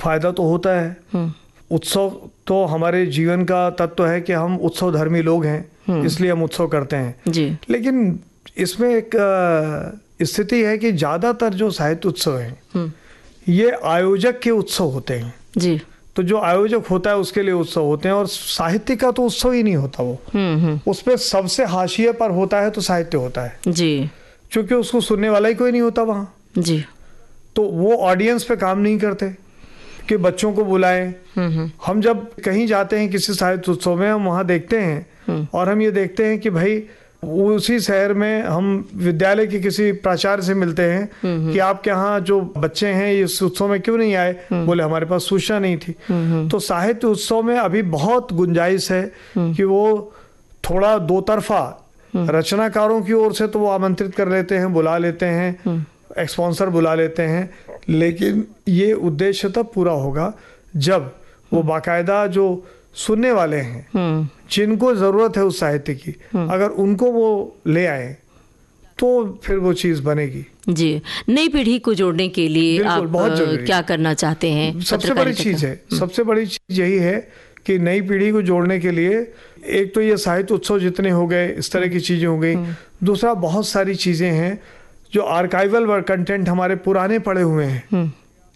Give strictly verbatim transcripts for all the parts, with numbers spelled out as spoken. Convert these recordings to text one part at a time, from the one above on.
फायदा तो होता है। उत्सव तो हमारे जीवन का तत्व है कि हम उत्सव धर्मी लोग हैं, इसलिए हम उत्सव करते हैं जी। लेकिन इसमें एक स्थिति है कि ज़्यादातर जो साहित्य उत्सव हैं ये आयोजक के उत्सव होते हैं जी। तो जो आयोजक होता है उसके लिए उत्सव होते हैं, और साहित्य का तो उत्सव ही नहीं होता वो। उस पर सबसे हाशिए पर होता है तो साहित्य होता है जी, क्योंकि उसको सुनने वाला ही कोई नहीं होता वहाँ जी। तो वो ऑडियंस पे काम नहीं करते कि बच्चों को बुलाएं। हम जब कहीं जाते हैं किसी साहित्य उत्सव में, हम वहाँ देखते हैं और हम ये देखते हैं कि भाई उसी शहर में हम विद्यालय के किसी प्राचार्य से मिलते हैं कि आपके यहाँ जो बच्चे हैं इस उत्सव में क्यों नहीं आए, बोले हमारे पास सूचना नहीं थी। तो साहित्य उत्सव में अभी बहुत गुंजाइश है कि वो थोड़ा दो तरफा, रचनाकारों की ओर से तो वो आमंत्रित कर लेते हैं, बुला लेते हैं, स्पॉन्सर बुला लेते हैं, लेकिन ये उद्देश्य तब पूरा होगा जब वो बाकायदा जो सुनने वाले हैं जिनको जरूरत है उस साहित्य की, अगर उनको वो ले आए तो फिर वो चीज बनेगी। जी। नई पीढ़ी को जोड़ने के लिए आप बहुत क्या करना चाहते हैं? सबसे बड़ी चीज है सबसे बड़ी चीज यही है कि नई पीढ़ी को जोड़ने के लिए एक तो ये साहित्य उत्सव जितने हो गए, इस तरह की चीजें हो गई। दूसरा, बहुत सारी चीजें हैं जो आर्काइवल कंटेंट हमारे पुराने पड़े हुए हैं।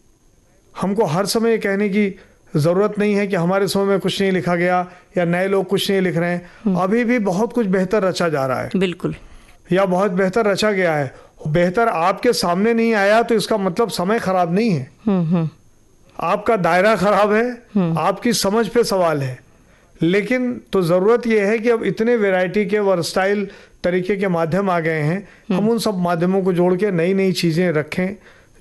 हमको हर समय कहने की जरूरत नहीं है कि हमारे समय में कुछ नहीं लिखा गया या नए लोग कुछ नहीं लिख रहे हैं। अभी भी बहुत कुछ बेहतर रचा जा रहा है, बिल्कुल, या बहुत बेहतर रचा गया है। बेहतर आपके सामने नहीं आया तो इसका मतलब समय खराब नहीं है, आपका दायरा खराब है, आपकी समझ पे सवाल है। लेकिन तो जरूरत यह है कि अब इतने वैरायटी के वर्सटाइल तरीके के माध्यम आ गए हैं, हम उन सब माध्यमों को जोड़ के नई नई चीजें रखें।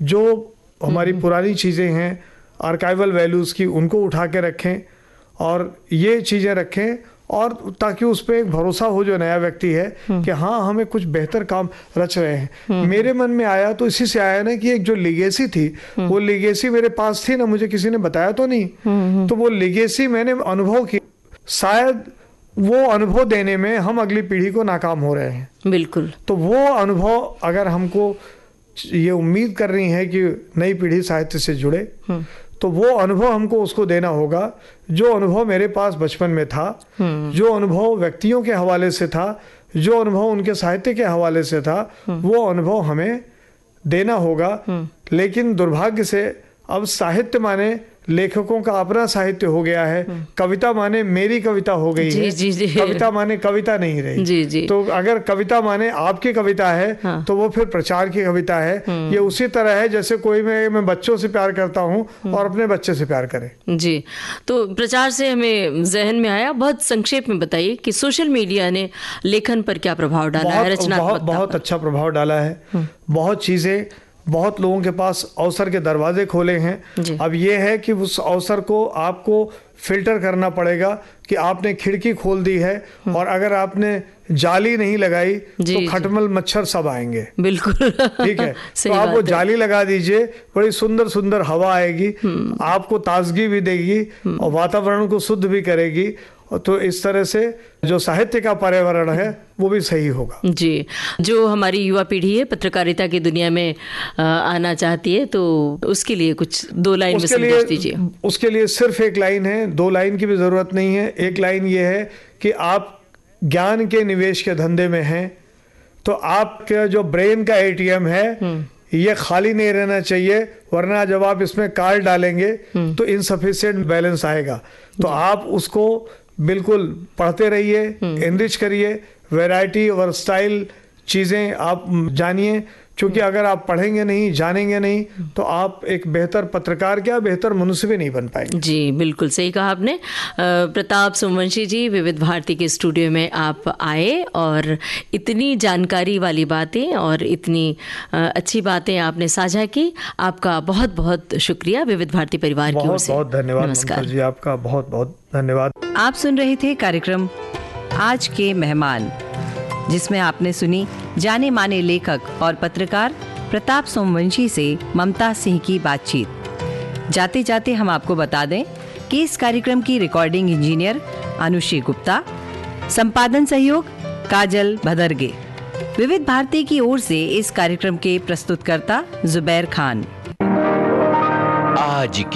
जो हमारी पुरानी चीजें हैं आर्काइवल वैल्यूज की, उनको उठा के रखें और ये चीजें रखें, और ताकि उस पर एक भरोसा हो जो नया व्यक्ति है कि हाँ हमें कुछ बेहतर काम रच रहे हैं। मेरे मन में आया तो इसी से आया ना कि एक जो लिगेसी थी वो लिगेसी मेरे पास थी ना, मुझे किसी ने बताया तो नहीं, तो वो लिगेसी मैंने अनुभव की। शायद वो अनुभव देने में हम अगली पीढ़ी को नाकाम हो रहे हैं। बिल्कुल। तो वो अनुभव अगर हमको ये उम्मीद कर रही है कि नई पीढ़ी साहित्य से जुड़े, तो वो अनुभव हमको उसको देना होगा जो अनुभव मेरे पास बचपन में था, जो अनुभव व्यक्तियों के हवाले से था, जो अनुभव उनके साहित्य के हवाले से था, वो अनुभव हमें देना होगा। लेकिन दुर्भाग्य से अब साहित्य माने लेखकों का अपना साहित्य हो गया है, कविता माने मेरी कविता हो गई जी, है। जी, जी। कविता माने कविता नहीं रही। जी, जी। तो अगर कविता माने आपकी कविता है, हाँ। तो वो फिर प्रचार की कविता है। ये उसी तरह है जैसे कोई मैं मैं बच्चों से प्यार करता हूँ और अपने बच्चे से प्यार करे। जी। तो प्रचार से हमें जहन में आया, बहुत संक्षेप में बताइए कि सोशल मीडिया ने लेखन पर क्या प्रभाव डाला है, रचनात्मकता पर? बहुत अच्छा प्रभाव डाला है। बहुत चीजें, बहुत लोगों के पास अवसर के दरवाजे खोले हैं। अब ये है कि उस अवसर को आपको फिल्टर करना पड़ेगा कि आपने खिड़की खोल दी है और अगर आपने जाली नहीं लगाई तो खटमल मच्छर सब आएंगे। बिल्कुल ठीक है। तो आप वो जाली लगा दीजिए, बड़ी सुंदर सुंदर हवा आएगी, आपको ताजगी भी देगी और वातावरण को शुद्ध भी करेगी। तो इस तरह से जो साहित्य का पर्यावरण है वो भी सही होगा। जी। जो हमारी युवा पीढ़ी है पत्रकारिता की दुनिया में आना चाहती है, तो उसके लिए कुछ दो लाइन में संदेश दीजिए। उसके लिए सिर्फ एक लाइन है, दो लाइन की भी जरूरत नहीं है। एक लाइन ये है कि आप ज्ञान के निवेश के धंधे में हैं तो आपका जो ब्रेन का एटीएम है ये खाली नहीं रहना चाहिए, वरना जब आप इसमें कार्ड डालेंगे तो इनसफिशिएंट बैलेंस आएगा। तो आप उसको बिल्कुल पढ़ते रहिए, एनरिच करिए, वैरायटी और स्टाइल चीज़ें आप जानिए, क्योंकि अगर आप पढ़ेंगे नहीं, जानेंगे नहीं, तो आप एक बेहतर पत्रकार क्या बेहतर मनुष्य भी नहीं बन पाएंगे। जी बिल्कुल सही कहा आपने। प्रताप सोमवंशी जी, विविध भारती के स्टूडियो में आप आए और इतनी जानकारी वाली बातें और इतनी अच्छी बातें आपने साझा की, आपका बहुत बहुत शुक्रिया विविध भारती परिवार की ओर से। बहुत धन्यवाद नमस्कार जी, आपका बहुत बहुत धन्यवाद। आप सुन रहे थे कार्यक्रम आज के मेहमान, जिसमें आपने सुनी जाने माने लेखक और पत्रकार प्रताप सोमवंशी से ममता सिंह की बातचीत। जाते जाते हम आपको बता दें कि इस कार्यक्रम की रिकॉर्डिंग इंजीनियर अनुश्री गुप्ता, संपादन सहयोग काजल भदरगे। विविध भारती की ओर से इस कार्यक्रम के प्रस्तुतकर्ता जुबैर खान। आज